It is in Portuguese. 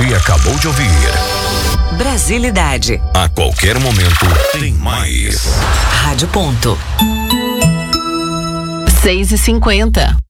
Você acabou de ouvir Brasilidade. A qualquer momento tem mais. Rádio Ponto. 6h50.